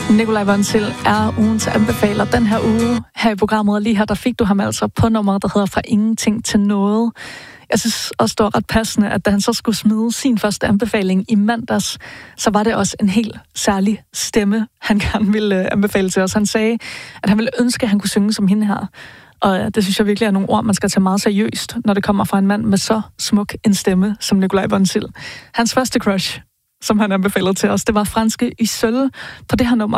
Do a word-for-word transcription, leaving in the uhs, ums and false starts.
Nikolaj Vonsild er ugens anbefaler den her uge her i programmet, og lige her, der fik du ham altså på nummeret, der hedder Fra Ingenting til Noget. Jeg synes også, det var ret passende, at da han så skulle smide sin første anbefaling i mandags, så var det også en helt særlig stemme, han gerne ville anbefale til os. Han sagde, at han ville ønske, at han kunne synge som hende her. Og det synes jeg virkelig er nogle ord, man skal tage meget seriøst, når det kommer fra en mand med så smuk en stemme som Nikolaj Vonsild. Hans første crush, som han anbefalede til os, det var franske Isolde. På det her nummer